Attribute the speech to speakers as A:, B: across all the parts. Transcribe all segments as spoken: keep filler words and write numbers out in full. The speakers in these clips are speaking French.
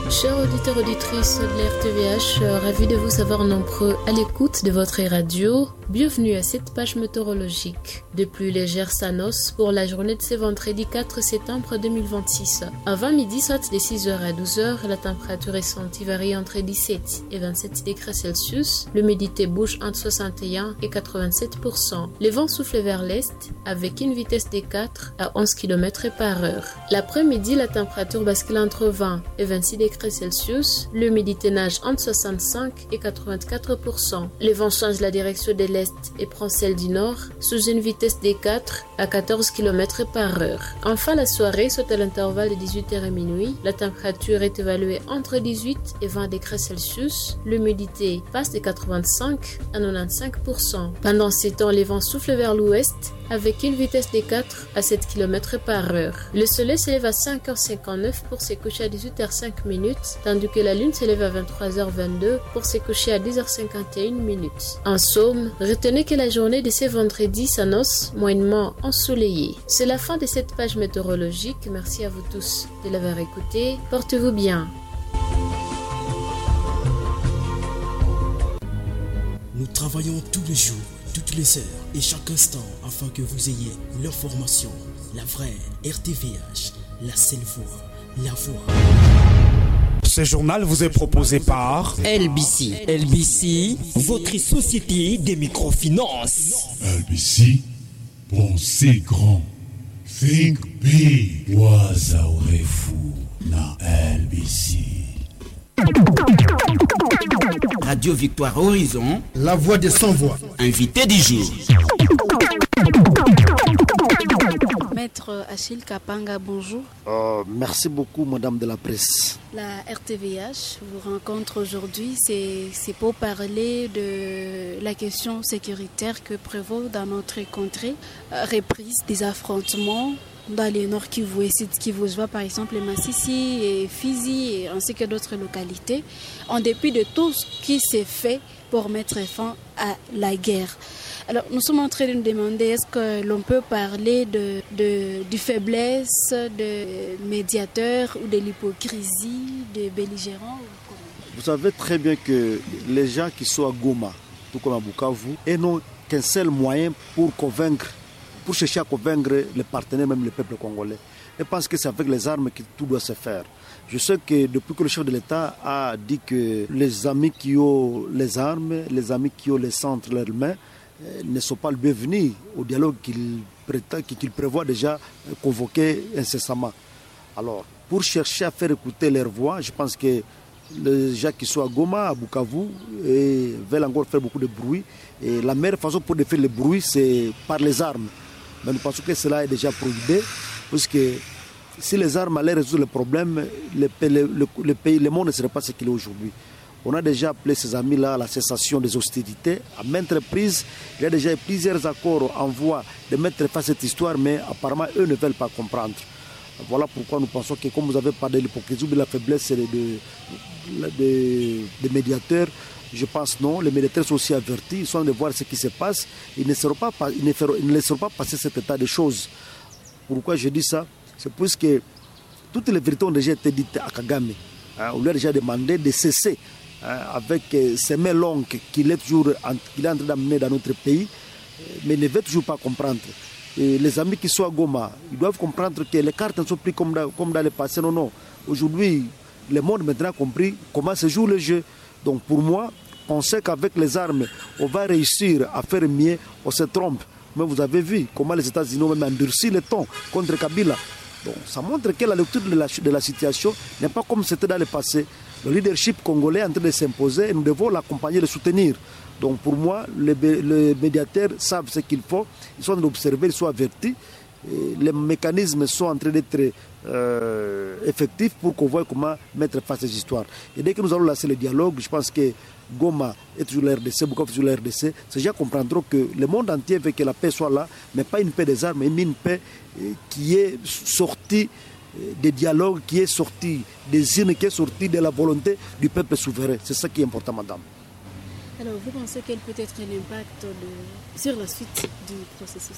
A: Chers auditeurs et auditrices de la R T V H, ravi de vous savoir nombreux à l'écoute de votre radio. Bienvenue à cette page météorologique. De pluie légère s'annonce pour la journée de ce vendredi quatre septembre deux mille vingt-six. Avant midi, soit de six heures à douze heures, la température ressentie varie entre dix-sept et vingt-sept degrés Celsius. L'humidité bouge entre soixante et un et quatre-vingt-sept pour cent. Les vents soufflent vers l'est avec une vitesse de quatre à onze kilomètres par heure. L'après-midi, la température bascule entre vingt et vingt-six degrés Celsius. L'humidité nage entre soixante-cinq et quatre-vingt-quatre pour cent. Les vents changent la direction de l'est et prend celle du nord sous une vitesse de quatre à quatorze kilomètres par heure. Enfin, la soirée saute à l'intervalle de dix-huit heures et minuit. La température est évaluée entre dix-huit et vingt degrés Celsius. L'humidité passe de quatre-vingt-cinq à quatre-vingt-quinze pour cent. Pendant ces temps, les vents soufflent vers l'ouest avec une vitesse de quatre à sept kilomètres par heure. Le soleil s'élève à cinq heures cinquante-neuf pour se coucher à dix-huit heures cinq minutes, tandis que la lune s'élève à vingt-trois heures vingt-deux pour se coucher à dix heures cinquante et une minutes. En somme, retenez que la journée de ce vendredi s'annonce moyennement ensoleillée. C'est la fin de cette page météorologique. Merci à vous tous de l'avoir écouté. Portez-vous bien.
B: Nous travaillons tous les jours, toutes les heures et chaque instant afin que vous ayez l'information, la vraie R T V H, la seule voix, la voix.
C: Ce journal vous est proposé par
D: L B C. L B C, votre société des microfinances.
E: L B C, pensez grand. Think big. Wazaurefou na L B C.
D: Radio Victoire Horizon,
F: la voix des sans-voix.
D: Invité du jour.
G: Maître Achille Kapanga, bonjour.
H: Euh, merci beaucoup, Madame de la Presse.
G: La R T V H vous rencontre aujourd'hui, c'est, c'est pour parler de la question sécuritaire que prévaut dans notre contrée. Euh, reprise des affrontements dans les Nord Kivu et Sud Kivu, je vois par exemple Massissi et Fizi ainsi que d'autres localités, en dépit de tout ce qui s'est fait pour mettre fin à la guerre. Alors nous sommes en train de nous demander est-ce que l'on peut parler de, de, de faiblesse, de médiateurs ou de l'hypocrisie, de belligérants?
H: Vous savez très bien que les gens qui sont à Goma, tout comme à Bukavu, n'ont qu'un seul moyen pour convaincre pour chercher à convaincre les partenaires, même le peuple congolais. Je pense que c'est avec les armes que tout doit se faire. Je sais que depuis que le chef de l'État a dit que les amis qui ont les armes, les amis qui ont les centres entre leurs mains, ne sont pas le bienvenu au dialogue qu'il, prétend, qu'il prévoit déjà convoquer incessamment. Alors, pour chercher à faire écouter leur voix, je pense que les gens qui sont à Goma, à Bukavu, et veulent encore faire beaucoup de bruit. Et la meilleure façon pour faire le bruit, c'est par les armes. Mais nous pensons que cela est déjà prohibé, puisque si les armes allaient résoudre le problème, le, le, le, le, pays, le monde ne serait pas ce qu'il est aujourd'hui. On a déjà appelé ces amis-là à la cessation des hostilités. À maintes reprises, il y a déjà plusieurs accords en voie de mettre fin à cette histoire, mais apparemment, eux ne veulent pas comprendre. Voilà pourquoi nous pensons que, comme vous avez parlé de l'hypocrisie ou de la faiblesse des de, de, de médiateurs, je pense non. Les médiateurs sont aussi avertis, ils sont de voir ce qui se passe. Ils ne, seront pas, ils ne, feront, ils ne laisseront pas passer cet état de choses. Pourquoi je dis ça? C'est parce que toutes les vérités ont déjà été dites à Kagame. Hein, on lui a déjà demandé de cesser hein, avec euh, ces mains longues qu'il est, toujours en, qu'il est en train d'amener dans notre pays, mais il ne veut toujours pas comprendre. Et les amis qui sont à Goma, ils doivent comprendre que les cartes ne sont plus comme dans, comme dans le passé. Non, non. Aujourd'hui, le monde maintenant a compris comment se joue le jeu. Donc pour moi, penser qu'avec les armes, on va réussir à faire mieux, on se trompe. Mais vous avez vu comment les États-Unis ont même endurci le ton contre Kabila. Donc ça montre que la lecture de la, de la situation n'est pas comme c'était dans le passé. Le leadership congolais est en train de s'imposer et nous devons l'accompagner, le soutenir. Donc pour moi, les, les médiateurs savent ce qu'il faut, ils sont en train d'observer, ils sont avertis. Et les mécanismes sont en train d'être euh, effectifs pour qu'on voit comment mettre face à ces histoires. Et dès que nous allons lancer le dialogue, je pense que Goma est toujours la R D C, Bukavu est toujours la R D C, ces gens comprendront que le monde entier veut que la paix soit là, mais pas une paix des armes, mais une paix qui est sortie des dialogues, qui est sortie des urnes, qui est sortie de la volonté du peuple souverain. C'est ça qui est important, madame.
G: Alors, vous pensez quel peut être l'impact de... sur la suite du processus?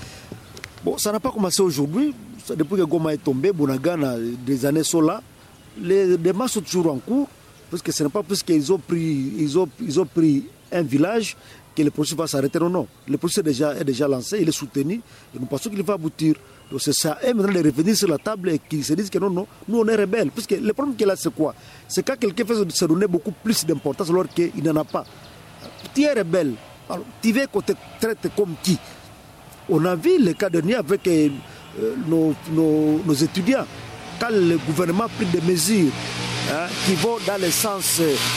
H: Bon, ça n'a pas commencé aujourd'hui. Depuis que Goma est tombé, Bunagana, des années sont là. les démarches sont toujours en cours, parce que ce n'est pas parce qu'ils ont pris, ils ont, ils ont pris un village que le processus va s'arrêter. Non, non. Le processus est déjà, est déjà lancé, il est soutenu, et nous pensons qu'il va aboutir. Donc c'est ça, et maintenant de revenir sur la table et qu'ils se disent que non, non, nous on est rebelles. Parce que le problème qu'il a, c'est quoi? C'est quand quelqu'un fait se donner beaucoup plus d'importance alors qu'il n'en a pas. Tu es rebelle, alors tu veux qu'on te traite comme qui? On a vu le cas dernier avec euh, nos, nos, nos étudiants. Quand le gouvernement a pris des mesures hein, qui vont dans le sens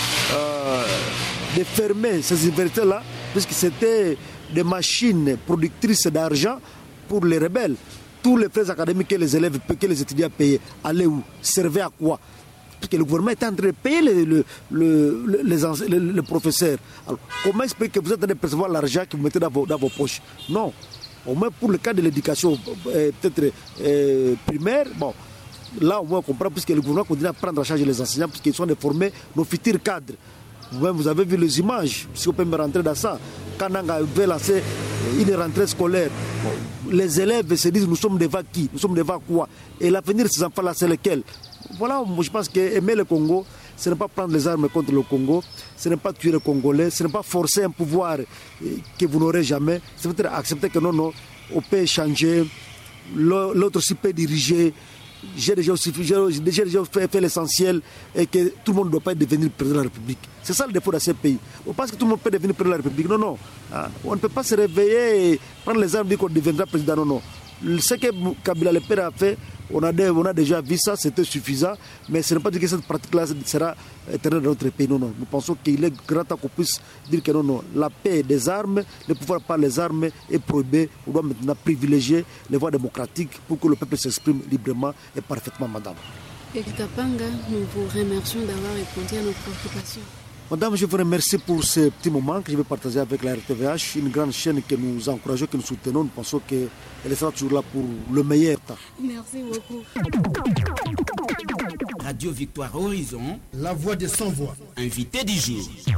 H: euh, de fermer ces universités-là, puisque c'était des machines productrices d'argent pour les rebelles. Tous les frais académiques que les élèves, que les étudiants payaient, allaient où? Servaient à quoi? Parce que le gouvernement était en train de payer les, les, les, les, les, les professeurs. Alors, comment expliquer que vous êtes en train de percevoir l'argent que vous mettez dans vos, dans vos poches? Non. Au moins pour le cas de l'éducation euh, peut-être euh, primaire, bon, là au moins on comprend, puisque le gouvernement continue à prendre en charge les enseignants, puisqu'ils sont de former nos futurs cadres. Vous-même, vous avez vu les images, si on peut me rentrer dans ça. Quand on veut lancer une rentrée scolaire, bon, les élèves se disent nous sommes devant qui? Nous sommes devant quoi? Et l'avenir de ces enfants-là, c'est lequel? Voilà, moi, je pense qu'aimer le Congo, ce n'est pas prendre les armes contre le Congo, ce n'est pas tuer les Congolais, ce n'est pas forcer un pouvoir que vous n'aurez jamais, c'est peut-être accepter que non, non, on peut changer, l'autre aussi peut diriger. J'ai déjà, aussi, j'ai déjà fait, fait l'essentiel et que tout le monde ne doit pas devenir président de la République. C'est ça le défaut de ces pays. On pense que tout le monde peut devenir président de la République. Non, non. Ah, on ne peut pas se réveiller et prendre les armes et dire qu'on deviendra président. Non, non. Ce que Kabila le père a fait, on a, on a déjà vu ça, c'était suffisant. Mais ce n'est pas dire que cette pratique-là sera éternelle dans notre pays. Non, non. Nous pensons qu'il est grand temps qu'on puisse dire que non, non. La paix des armes, le pouvoir par les armes est prohibé. On doit maintenant privilégier les voies démocratiques pour que le peuple s'exprime librement et parfaitement, madame.
G: Edgar Panga, nous vous remercions d'avoir répondu à nos préoccupations.
H: Madame, je vous remercie pour ce petit moment que je vais partager avec la R T V H, une grande chaîne que nous encourageons, que nous soutenons. Nous pensons qu'elle sera toujours là pour le meilleur temps.
G: Merci beaucoup.
D: Radio Victoire Horizon,
C: la voix des sans-voix.
D: invité du jour.